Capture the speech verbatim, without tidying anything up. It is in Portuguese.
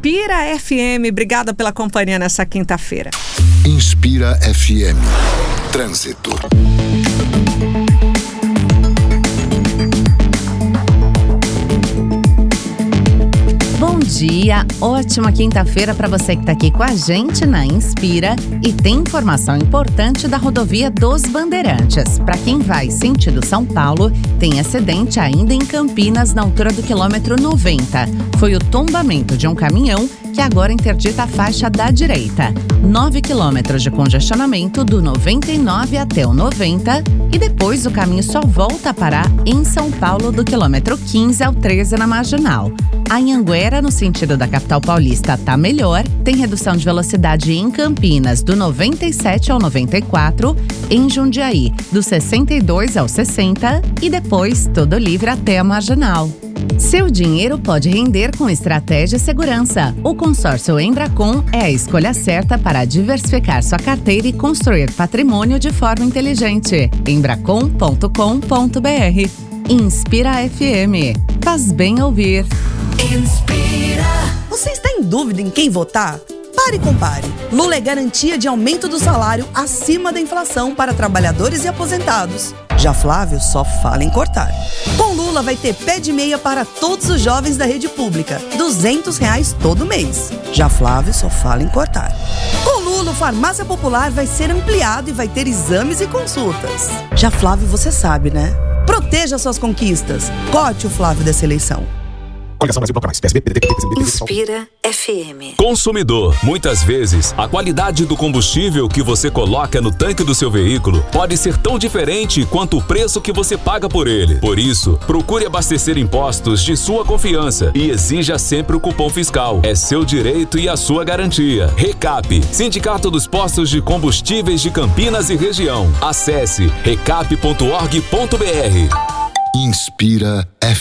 Inspira F M. Obrigada pela companhia nessa quinta-feira. Inspira F M. Trânsito. Bom dia, ótima quinta-feira para você que está aqui com a gente na Inspira e tem informação importante da rodovia dos Bandeirantes. Para quem vai sentido São Paulo, tem acidente ainda em Campinas na altura do quilômetro noventa. Foi o tombamento de um caminhão que agora interdita a faixa da direita. nove quilômetros de congestionamento do noventa e nove até o noventa e depois o caminho só volta a parar em São Paulo do quilômetro quinze ao treze na Marginal. A Anhanguera, no sentido da capital paulista, tá melhor. Tem redução de velocidade em Campinas, do noventa e sete ao noventa e quatro, em Jundiaí, do sessenta e dois ao sessenta e depois tudo livre até a Marginal. Seu dinheiro pode render com estratégia e segurança. O consórcio Embracon é a escolha certa para diversificar sua carteira e construir patrimônio de forma inteligente. embracon ponto com ponto b r. Inspira F M. Faz bem ouvir. Inspira. Você está em dúvida em quem votar? Pare e compare. Lula é garantia de aumento do salário acima da inflação para trabalhadores e aposentados. Já Flávio só fala em cortar. Com Lula vai ter pé de meia para todos os jovens da rede pública, duzentos reais todo mês. Já Flávio só fala em cortar. Com Lula, o Farmácia Popular vai ser ampliado e vai ter exames e consultas. Já Flávio, você sabe, né? Proteja suas conquistas. Cote o Flávio dessa eleição. Inspira F M. Consumidor, muitas vezes a qualidade do combustível que você coloca no tanque do seu veículo pode ser tão diferente quanto o preço que você paga por ele. Por isso, procure abastecer em postos de sua confiança e exija sempre o cupom fiscal. É seu direito e a sua garantia. Recap, Sindicato dos Postos de Combustíveis de Campinas e Região. Acesse recap ponto org ponto b r. Inspira F M.